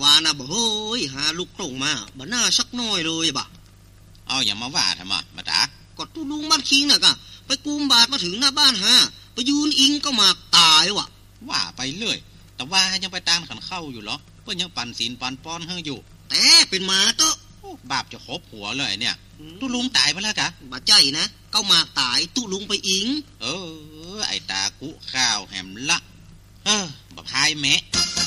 ว่านะบ่เฮ้ยหาลูกตรงมาบ่น่าสักน้อยเลยบ่เอาอย่ามาว่าทำไมมาตาก็ตุลุงบ้านคิงน่ะก็ไปกุมบาทมาถึงหน้าบ้านหาไปยืนอิงก็มาตายวะว่าไปเรื่อยแต่ว่ายังไปตามขันเข้าอยู่หรอเพื่อนยังปั่นศีลปั่นป้อนเฮออยู่แต่เป็นหมาเตอะบาปจะครบหัวเลยเนี่ยตุลุงตายไปแล้วกะบ่ใจนะก็มาตายตุลุงไปอิงไอตากุข้าวแหมละบ่พายแมะ